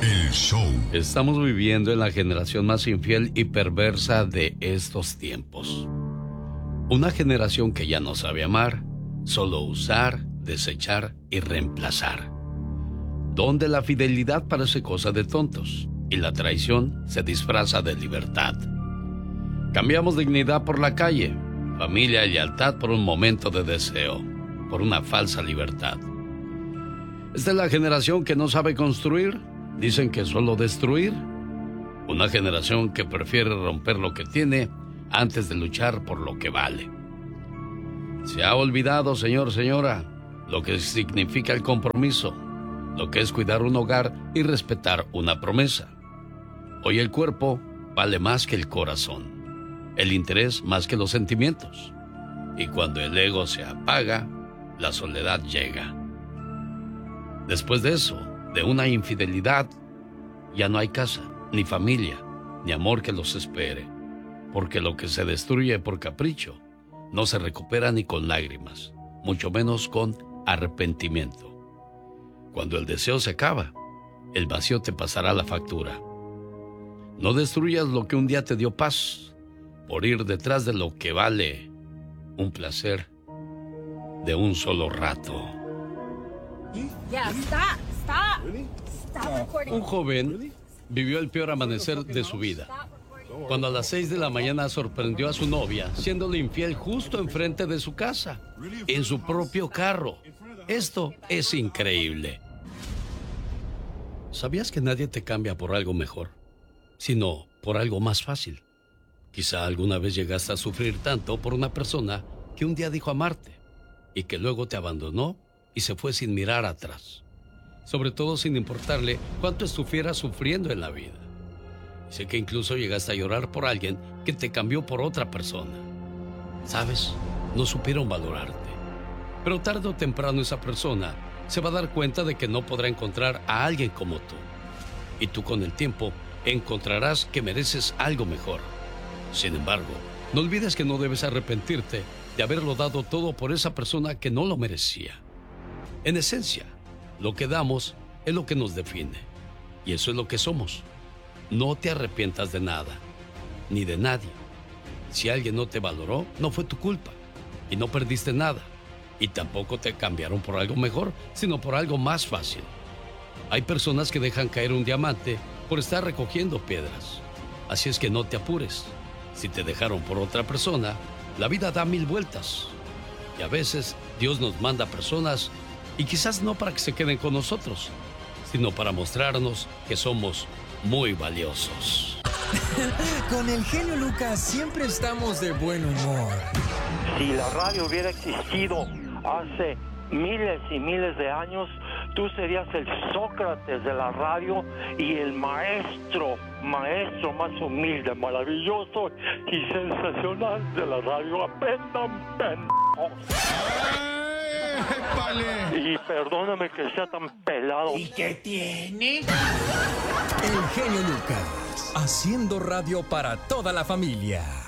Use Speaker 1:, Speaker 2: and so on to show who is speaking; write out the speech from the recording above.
Speaker 1: El show.
Speaker 2: Estamos viviendo en la generación más infiel y perversa de estos tiempos. Una generación que ya no sabe amar, solo usar, desechar y reemplazar. Donde la fidelidad parece cosa de tontos y la traición se disfraza de libertad. Cambiamos dignidad por la calle, familia y lealtad por un momento de deseo, por una falsa libertad. Esta es la generación que no sabe construir, dicen que solo destruir. Una generación que prefiere romper lo que tiene antes de luchar por lo que vale. Se ha olvidado, señor, señora, lo que significa el compromiso, lo que es cuidar un hogar y respetar una promesa. Hoy el cuerpo vale más que el corazón, el interés más que los sentimientos. Y cuando el ego se apaga, la soledad llega. Después de eso, de una infidelidad, ya no hay casa, ni familia, ni amor que los espere. Porque lo que se destruye por capricho no se recupera ni con lágrimas, mucho menos con arrepentimiento. Cuando el deseo se acaba, el vacío te pasará la factura. No destruyas lo que un día te dio paz por ir detrás de lo que vale un placer de un solo rato. Un joven vivió el peor amanecer de su vida, cuando a las 6 de la mañana sorprendió a su novia siéndole infiel justo enfrente de su casa, en su propio carro. Esto es increíble. ¿Sabías que nadie te cambia por algo mejor, sino por algo más fácil? Quizá alguna vez llegaste a sufrir tanto por una persona que un día dijo amarte y que luego te abandonó y se fue sin mirar atrás. Sobre todo sin importarle cuánto estuvieras sufriendo en la vida. Sé que incluso llegaste a llorar por alguien que te cambió por otra persona. ¿Sabes? No supieron valorarte. Pero tarde o temprano esa persona se va a dar cuenta de que no podrá encontrar a alguien como tú. Y tú con el tiempo encontrarás que mereces algo mejor. Sin embargo, no olvides que no debes arrepentirte de haberlo dado todo por esa persona que no lo merecía. En esencia, lo que damos es lo que nos define. Y eso es lo que somos. No te arrepientas de nada, ni de nadie. Si alguien no te valoró, no fue tu culpa. Y no perdiste nada. Y tampoco te cambiaron por algo mejor, sino por algo más fácil. Hay personas que dejan caer un diamante por estar recogiendo piedras. Así es que no te apures. Si te dejaron por otra persona, la vida da 1000 vueltas. Y a veces Dios nos manda personas, y quizás no para que se queden con nosotros, sino para mostrarnos que somos muy valiosos.
Speaker 3: Con el genio Lucas siempre estamos de buen humor.
Speaker 4: Si la radio hubiera existido hace miles y miles de años, tú serías el Sócrates de la radio y el maestro más humilde, maravilloso y sensacional de la radio. Aprendan, pendejos. Vale. Y perdóname que sea tan pelado.
Speaker 3: ¿Y qué tiene? El genio Lucas, haciendo radio para toda la familia.